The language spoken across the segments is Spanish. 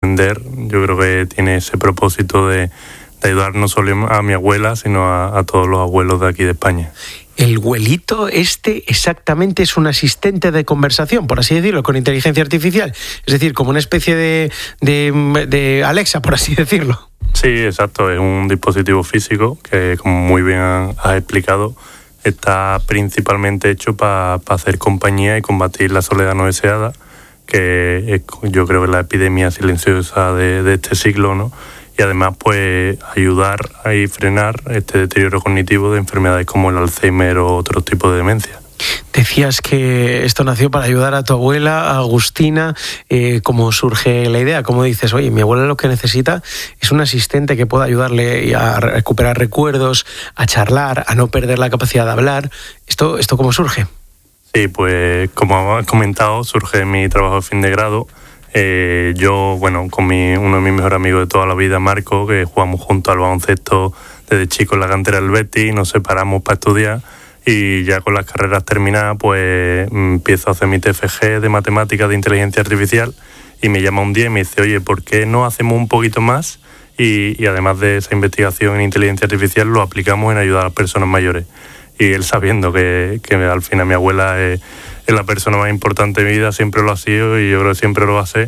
Yo creo que tiene ese propósito de ayudar no solo a mi abuela, sino a todos los abuelos de aquí de España. El Huelito exactamente es un asistente de conversación, por así decirlo, con inteligencia artificial. Es decir, como una especie de Alexa, por así decirlo. Sí, exacto. Es un dispositivo físico que, como muy bien has explicado, está principalmente hecho para hacer compañía y combatir la soledad no deseada, que es, yo creo, la epidemia silenciosa de este siglo, ¿no? Y además, pues, ayudar a frenar este deterioro cognitivo de enfermedades como el Alzheimer o otros tipos de demencia. Decías que esto nació para ayudar a tu abuela, a Agustina. ¿Cómo surge la idea? ¿Cómo dices, oye, mi abuela lo que necesita es un asistente que pueda ayudarle a recuperar recuerdos, a charlar, a no perder la capacidad de hablar? ¿Esto cómo surge? Sí, pues como has comentado, surge en mi trabajo de fin de grado. Yo, con uno de mis mejores amigos de toda la vida, Marco, que jugamos juntos al baloncesto desde chico en la cantera del Betis, nos separamos para estudiar y ya con las carreras terminadas, pues empiezo a hacer mi TFG de matemáticas de inteligencia artificial y me llama un día y me dice, oye, ¿por qué no hacemos un poquito más? Y además de esa investigación en inteligencia artificial, lo aplicamos en ayudar a las personas mayores. Y él, sabiendo que al final mi abuela es la persona más importante de mi vida, siempre lo ha sido y yo creo que siempre lo va a ser,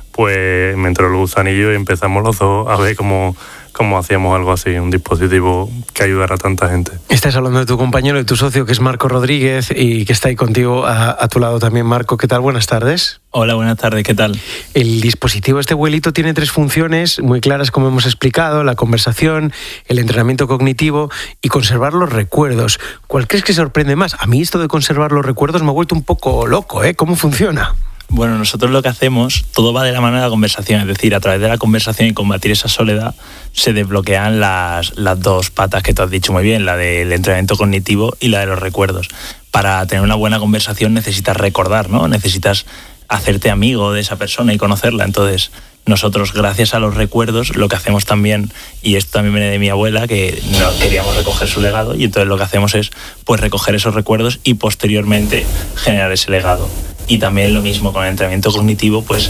pues me entró el gusanillo y empezamos los dos a ver cómo hacíamos algo así, un dispositivo que ayudara a tanta gente. Estás hablando de tu compañero y tu socio, que es Marco Rodríguez, y que está ahí contigo a tu lado también. Marco, ¿qué tal? Buenas tardes. Hola, buenas tardes, ¿qué tal? El dispositivo Huelito tiene 3 funciones muy claras, como hemos explicado: la conversación, el entrenamiento cognitivo y conservar los recuerdos. ¿Cuál crees que sorprende más? A mí esto de conservar los recuerdos me ha vuelto un poco loco, ¿eh? ¿Cómo funciona? Bueno, nosotros lo que hacemos, todo va de la mano de la conversación, es decir, a través de la conversación y combatir esa soledad se desbloquean las 2 patas que tú has dicho muy bien, la del entrenamiento cognitivo y la de los recuerdos. Para tener una buena conversación necesitas recordar, ¿no? Necesitas hacerte amigo de esa persona y conocerla. Entonces, nosotros, gracias a los recuerdos, lo que hacemos también, y esto también viene de mi abuela, que no queríamos recoger su legado, y entonces lo que hacemos es pues recoger esos recuerdos y posteriormente generar ese legado. Y también lo mismo con el entrenamiento cognitivo, pues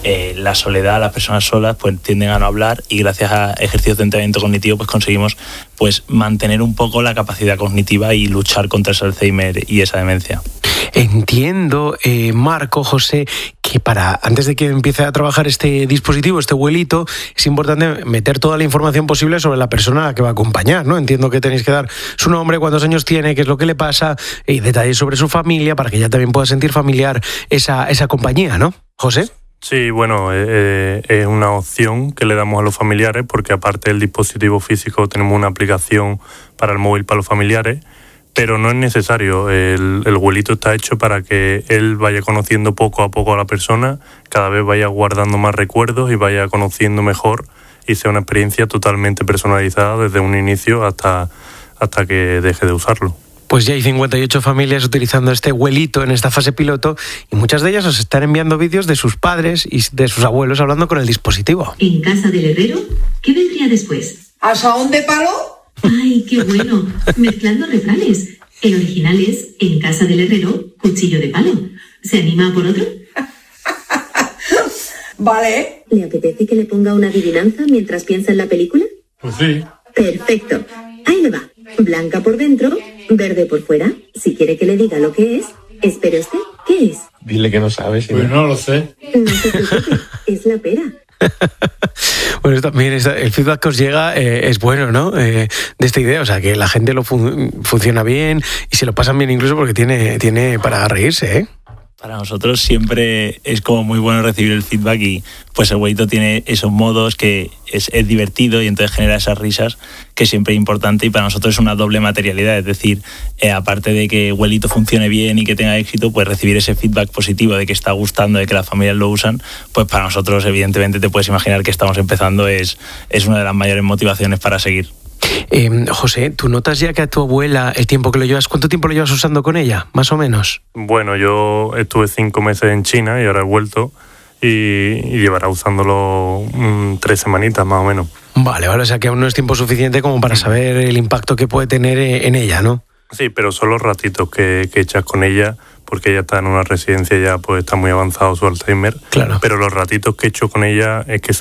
la soledad, las personas solas pues tienden a no hablar, y gracias a ejercicios de entrenamiento cognitivo pues conseguimos pues mantener un poco la capacidad cognitiva y luchar contra ese Alzheimer y esa demencia. Entiendo, Marco, José, que antes de que empiece a trabajar este dispositivo, Huelito, es importante meter toda la información posible sobre la persona a la que va a acompañar, ¿no? Entiendo que tenéis que dar su nombre, cuántos años tiene, qué es lo que le pasa, y detalles sobre su familia, para que ella también pueda sentir familiar esa compañía, ¿no? ¿José? Sí, bueno, es una opción que le damos a los familiares, porque aparte del dispositivo físico tenemos una aplicación para el móvil para los familiares, pero no es necesario. El Huelito está hecho para que él vaya conociendo poco a poco a la persona, cada vez vaya guardando más recuerdos y vaya conociendo mejor, y sea una experiencia totalmente personalizada desde un inicio hasta que deje de usarlo. Pues ya hay 58 familias utilizando Huelito en esta fase piloto, y muchas de ellas os están enviando vídeos de sus padres y de sus abuelos hablando con el dispositivo. En casa del herrero, ¿qué vendría después? ¿Asaón de palo? ¡Ay, qué bueno! Mezclando refranes. El original es: en casa del herrero, cuchillo de palo. ¿Se anima por otro? Vale. ¿Le apetece que le ponga una adivinanza mientras piensa en la película? Pues sí. Perfecto. Ahí le va. Blanca por dentro, verde por fuera. Si quiere que le diga lo que es, espere usted. ¿Qué es? Dile que no sabes. Pues no lo sé. No se preocupe, es la pera. Bueno, también el feedback que os llega es bueno, ¿no? De esta idea, o sea, que la gente funciona bien y se lo pasan bien, incluso porque tiene para reírse, ¿eh? Para nosotros siempre es como muy bueno recibir el feedback, y pues el Huelito tiene esos modos que es divertido y entonces genera esas risas, que siempre es importante, y para nosotros es una doble materialidad, es decir, aparte de que Huelito funcione bien y que tenga éxito, pues recibir ese feedback positivo de que está gustando, de que las familias lo usan, pues para nosotros evidentemente te puedes imaginar que estamos empezando, es una de las mayores motivaciones para seguir. José, ¿tú notas ya que a tu abuela el tiempo que lo llevas, cuánto tiempo lo llevas usando con ella, más o menos? Bueno, yo estuve 5 meses en China y ahora he vuelto, y llevará usándolo 3 semanitas más o menos. Vale, o sea que aún no es tiempo suficiente como para saber el impacto que puede tener en ella, ¿no? Sí, pero son los ratitos que echas con ella, porque ella está en una residencia, ya pues está muy avanzado su Alzheimer. Claro. Pero los ratitos que he hecho con ella es que